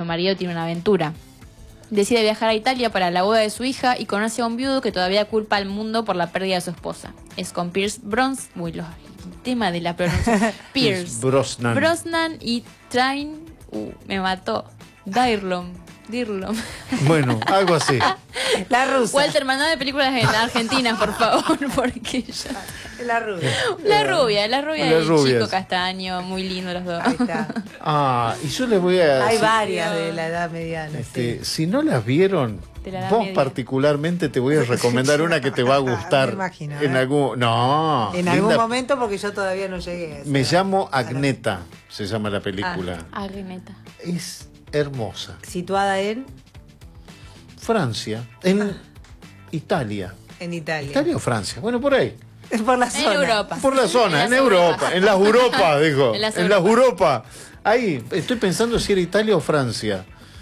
marido tiene una aventura. Decide viajar a Italia para la boda de su hija y conoce a un viudo que todavía culpa al mundo por la pérdida de su esposa. Es con Pierce Brosnan. Uy, el tema de la pronunciación. Pierce Brosnan y Train. Me mató. Dirlom. Bueno, algo así. La rusa. Walter, mandame de películas en Argentina, por favor, porque ya... La rubia. La rubia del chico castaño, muy lindo los dos. Ahí está. Y yo les voy a... Hay varias de la edad mediana. Sí. Si no las vieron, vos particularmente te voy a recomendar una que te va a gustar. Me imagino, en algún momento, porque yo todavía no llegué. Me llamo Agneta, se llama la película. Agneta. Es hermosa. ¿Situada en? Francia. En Italia. En Italia. ¿Italia o Francia? Bueno, por ahí. Por la zona. En Europa. Por la zona, en Europa. En las Europa, dijo. En las Europa. Ahí, estoy pensando si era Italia o Francia.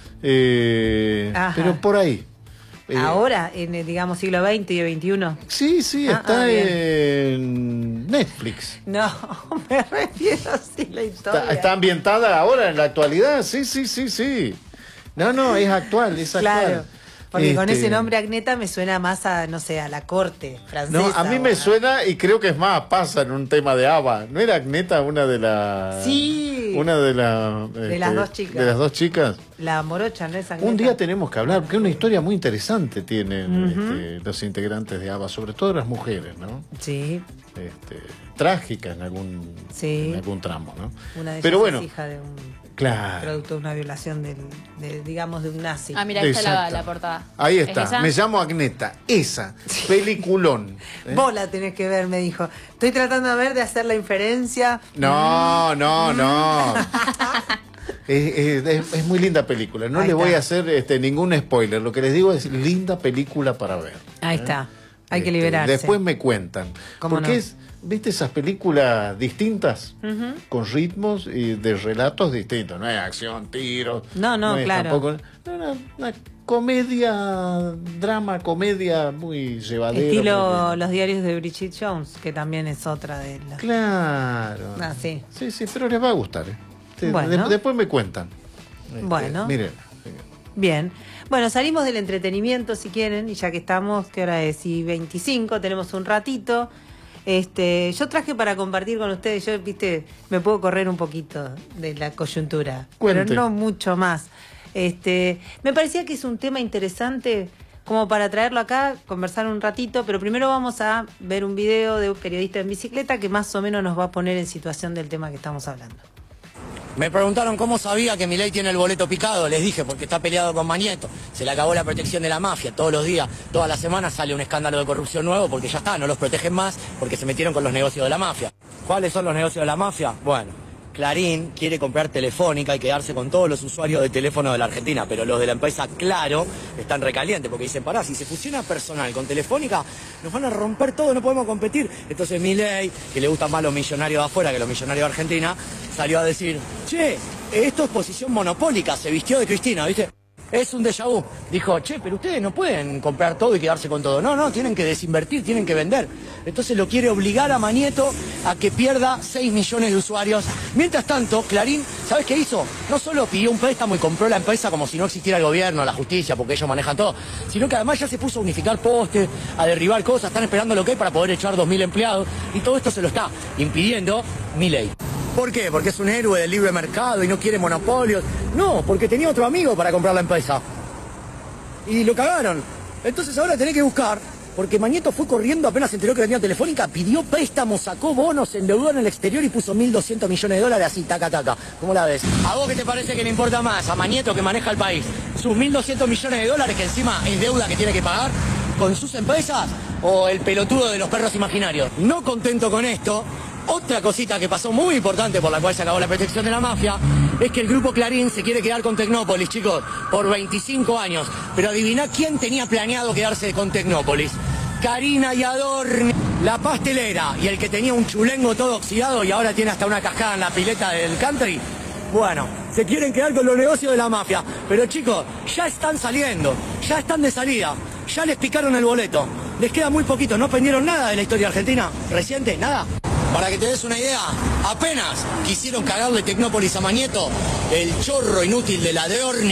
Pero por ahí. Ahora, digamos, siglo XX y XXI. Sí, está en Netflix. No, me refiero así la historia. Está ambientada ahora, en la actualidad. Sí. No, es actual, es actual. Claro. Porque con ese nombre Agneta me suena más a, no sé, a la corte francesa. No, a mí me suena, y creo que es más, pasa en un tema de ABBA. ¿No era Agneta una de las... Sí. Una de las... de las dos chicas. De las dos chicas. La morocha, ¿no es Agneta? Un día tenemos que hablar, porque una historia muy interesante tienen los integrantes de ABBA, sobre todo las mujeres, ¿no? Sí. Trágica en algún tramo, ¿no? Una de ellas Pero bueno, es hija de un... Claro. Producto de una violación digamos, de un nazi. Mira, ahí está la portada. Ahí está. Me llamo Agneta. Esa. Peliculón. Vos la tenés que ver, me dijo. Estoy tratando de hacer la inferencia. No. Es muy linda película. No les voy a hacer ningún spoiler. Lo que les digo es linda película para ver. Ahí está. Hay que liberarse. Después me cuentan. Porque ¿viste esas películas distintas? Con ritmos y de relatos distintos. No hay acción, tiros. No, claro. Tampoco, una comedia muy llevadera. Estilo Los diarios de Bridget Jones, que también es otra de las... Claro. Sí, pero les va a gustar. Bueno. Después me cuentan. Bueno. Miren. Bien. Bueno, salimos del entretenimiento si quieren, y ya que estamos, ¿qué hora es? Y 25, tenemos un ratito. Yo traje para compartir con ustedes, yo, me puedo correr un poquito de la coyuntura, pero no mucho más. Me parecía que es un tema interesante como para traerlo acá, conversar un ratito, pero primero vamos a ver un video de un periodista en bicicleta que más o menos nos va a poner en situación del tema que estamos hablando. Me preguntaron cómo sabía que Milei tiene el boleto picado. Les dije, porque está peleado con Magneto. Se le acabó la protección de la mafia. Todos los días, todas las semanas sale un escándalo de corrupción nuevo porque ya está, no los protegen más porque se metieron con los negocios de la mafia. ¿Cuáles son los negocios de la mafia? Bueno, Clarín quiere comprar Telefónica y quedarse con todos los usuarios de teléfono de la Argentina, pero los de la empresa Claro están recalientes porque dicen, pará, si se fusiona Personal con Telefónica, nos van a romper todo, no podemos competir. Entonces Milei, que le gustan más los millonarios de afuera que los millonarios de Argentina, salió a decir, che, esto es posición monopólica, se vistió de Cristina, ¿viste? Es un déjà vu. Dijo, che, pero ustedes no pueden comprar todo y quedarse con todo. No, tienen que desinvertir, tienen que vender. Entonces lo quiere obligar a Magneto a que pierda 6 millones de usuarios. Mientras tanto, Clarín, ¿sabes qué hizo? No solo pidió un préstamo y compró la empresa como si no existiera el gobierno, la justicia, porque ellos manejan todo, sino que además ya se puso a unificar postes, a derribar cosas, están esperando lo que hay para poder echar 2.000 empleados, y todo esto se lo está impidiendo Milei. ¿Por qué? ¿Porque es un héroe del libre mercado y no quiere monopolios? No, porque tenía otro amigo para comprar la empresa. Y lo cagaron. Entonces ahora tenés que buscar, porque Magneto fue corriendo apenas se enteró que vendía Telefónica, pidió préstamos, sacó bonos, se endeudó en el exterior y puso 1.200 millones de dólares así, taca. ¿Cómo la ves? ¿A vos qué te parece que le importa más? ¿A Magneto, que maneja el país, sus 1.200 millones de dólares, que encima es deuda que tiene que pagar con sus empresas, o el pelotudo de los perros imaginarios? No contento con esto, otra cosita que pasó muy importante por la cual se acabó la protección de la mafia es que el grupo Clarín se quiere quedar con Tecnópolis, chicos, por 25 años. Pero adiviná quién tenía planeado quedarse con Tecnópolis. Karina y Adorni, la pastelera, y el que tenía un chulengo todo oxidado y ahora tiene hasta una cascada en la pileta del country. Bueno, se quieren quedar con los negocios de la mafia. Pero chicos, ya están saliendo, ya están de salida, ya les picaron el boleto. Les queda muy poquito, no aprendieron nada de la historia argentina reciente, nada. Para que te des una idea, apenas quisieron cagarle Tecnópolis a Magneto, el chorro inútil de la Adorni